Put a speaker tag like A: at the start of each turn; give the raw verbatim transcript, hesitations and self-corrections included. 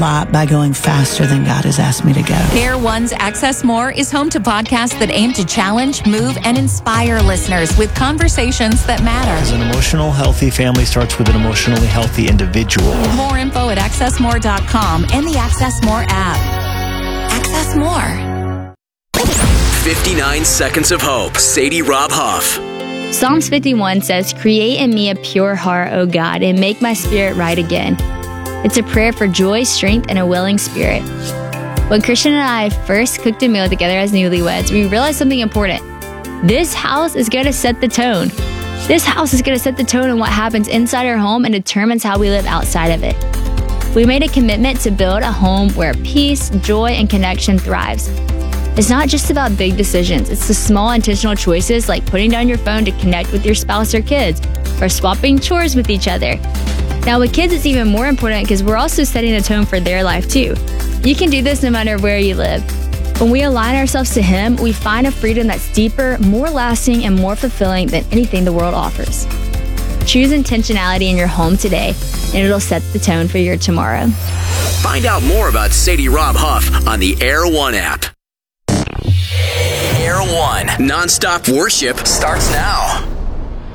A: by going faster than God has asked me to go.
B: Air One's Access More is home to podcasts that aim to challenge, move, and inspire listeners with conversations that matter.
C: As an emotional, healthy family starts with an emotionally healthy individual.
B: More info at access more dot com and the Access More app. Access More.
D: fifty-nine Seconds of Hope. Sadie Rob Huff.
E: Psalms fifty-one says, "Create in me a pure heart, O God, and make my spirit right again." It's a prayer for joy, strength, and a willing spirit. When Christian and I first cooked a meal together as newlyweds, we realized something important. This house is going to set the tone. This house is going to set the tone on what happens inside our home and determines how we live outside of it. We made a commitment to build a home where peace, joy, and connection thrives. It's not just about big decisions. It's the small intentional choices like putting down your phone to connect with your spouse or kids, or swapping chores with each other. Now with kids, it's even more important because we're also setting the tone for their life too. You can do this no matter where you live. When we align ourselves to Him, we find a freedom that's deeper, more lasting, and more fulfilling than anything the world offers. Choose intentionality in your home today, and it'll set the tone for your tomorrow.
D: Find out more about Sadie Rob Huff on the Air One app. Air One. Non-stop worship starts now.